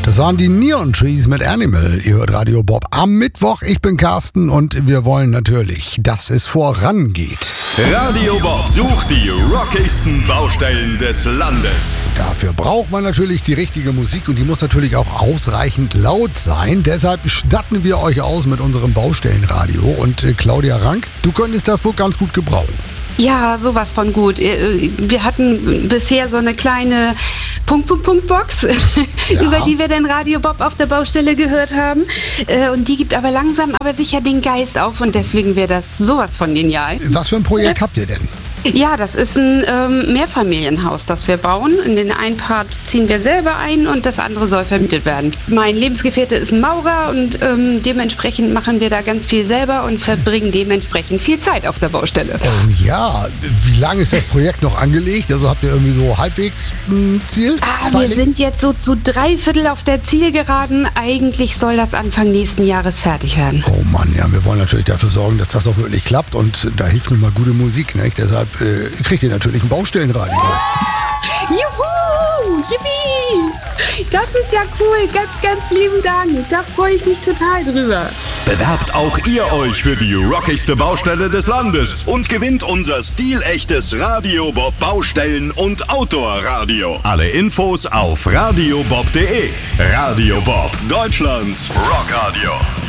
Das waren die Neon Trees mit Animal. Ihr hört Radio Bob am Mittwoch. Ich bin Carsten und wir wollen natürlich, dass es vorangeht. Radio Bob sucht die rockigsten Baustellen des Landes. Dafür braucht man natürlich die richtige Musik und die muss natürlich auch ausreichend laut sein. Deshalb statten wir euch aus mit unserem Baustellenradio. Und Claudia Rank, du könntest das wohl ganz gut gebrauchen. Ja, sowas von gut. Wir hatten bisher so eine kleine Punkt-Punkt-Punkt-Box, Ja. über die wir den Radio Bob auf der Baustelle gehört haben. Und die gibt aber langsam aber sicher den Geist auf und deswegen wäre das sowas von genial. Was für ein Projekt habt ihr denn? Ja, das ist ein Mehrfamilienhaus, das wir bauen. In den einen Part ziehen wir selber ein und das andere soll vermietet werden. Mein Lebensgefährte ist Maurer und dementsprechend machen wir da ganz viel selber und verbringen dementsprechend viel Zeit auf der Baustelle. Oh ja, wie lange ist das Projekt noch angelegt? Also habt ihr irgendwie so halbwegs ein Ziel? Wir sind jetzt so zu 3/4 auf der Zielgeraden. Eigentlich soll das Anfang nächsten Jahres fertig werden. Oh Mann, ja, wir wollen natürlich dafür sorgen, dass das auch wirklich klappt und da hilft nun mal gute Musik, nicht? Deshalb kriegt ihr natürlich ein Baustellenradio. Juhu! Yippie! Das ist ja cool. Ganz, ganz lieben Dank. Da freue ich mich total drüber. Bewerbt auch ihr euch für die rockigste Baustelle des Landes und gewinnt unser stilechtes Radio Bob Baustellen- und Outdoor-Radio. Alle Infos auf radiobob.de. Radio Bob, Deutschlands Rockradio.